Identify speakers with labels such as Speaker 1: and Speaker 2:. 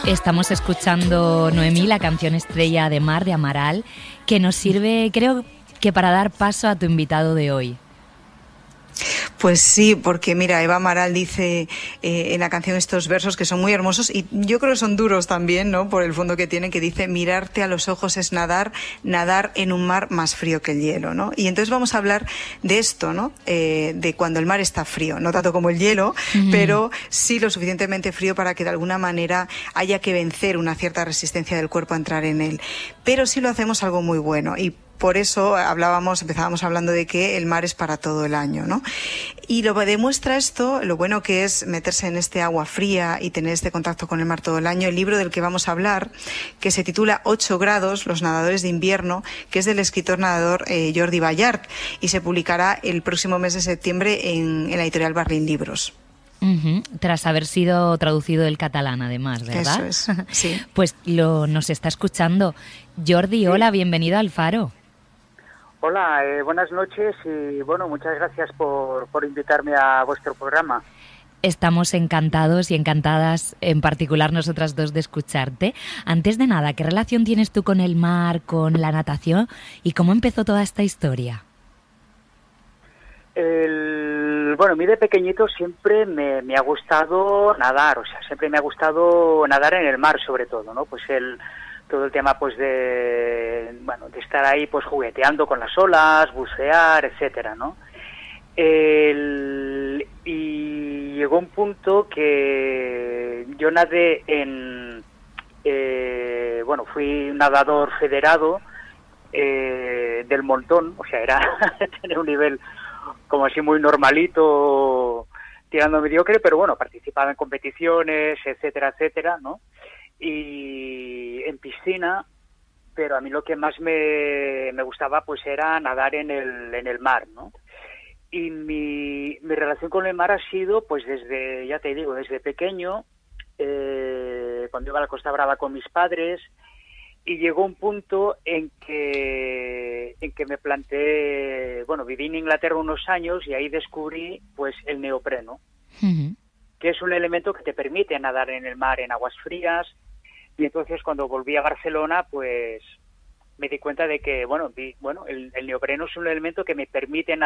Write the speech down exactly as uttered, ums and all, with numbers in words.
Speaker 1: Estamos escuchando, Noemí, la canción estrella de Mar de Amaral, que nos sirve, creo que para dar paso a tu invitado de hoy.
Speaker 2: Pues sí, porque mira, Eva Amaral dice eh, en la canción estos versos que son muy hermosos y yo creo que son duros también, ¿no? Por el fondo que tienen, que dice: mirarte a los ojos es nadar, nadar en un mar más frío que el hielo, ¿no? Y entonces vamos a hablar de esto, ¿no? Eh, de cuando el mar está frío, no tanto como el hielo, mm. pero sí lo suficientemente frío para que de alguna manera haya que vencer una cierta resistencia del cuerpo a entrar en él. Pero sí lo hacemos algo muy bueno y por eso hablábamos, empezábamos hablando de que el mar es para todo el año, ¿no? Y lo demuestra esto, lo bueno que es meterse en este agua fría y tener este contacto con el mar todo el año. El libro del que vamos a hablar, que se titula ocho grados, los nadadores de invierno, que es del escritor nadador eh, Jordi Ballart, y se publicará el próximo mes de septiembre en, en la editorial Barlín Libros.
Speaker 1: Uh-huh. Tras haber sido traducido del catalán, además, ¿verdad?
Speaker 2: Eso es, sí.
Speaker 1: Pues lo, nos está escuchando. Jordi, sí. Hola, bienvenido al Faro.
Speaker 3: Hola, eh, buenas noches y bueno, muchas gracias por, por invitarme a vuestro programa.
Speaker 1: Estamos encantados y encantadas, en particular nosotras dos, de escucharte. Antes de nada, ¿qué relación tienes tú con el mar, con la natación y cómo empezó toda esta historia?
Speaker 3: El, bueno, a mí de pequeñito siempre me, me ha gustado nadar, o sea, siempre me ha gustado nadar en el mar sobre todo, ¿no? Pues el... todo el tema pues de bueno de estar ahí pues jugueteando con las olas, bucear, etcétera, ¿no? El, y llegó un punto que yo nadé en eh, bueno fui nadador federado eh, del montón, o sea, era tener un nivel como así muy normalito, tirando mediocre, pero bueno, participaba en competiciones, etcétera, etcétera, ¿no? Y en piscina, pero a mí lo que más me, me gustaba pues era nadar en el en el mar, ¿no? Y mi, mi relación con el mar ha sido pues desde, ya te digo, desde pequeño, eh, cuando iba a la Costa Brava con mis padres, y llegó un punto en que en que me planteé, bueno, viví en Inglaterra unos años y ahí descubrí pues el neopreno, uh-huh. que es un elemento que te permite nadar en el mar en aguas frías. Y entonces cuando volví a Barcelona, pues me di cuenta de que, bueno, vi, bueno el, el neopreno es un elemento que me permite nadar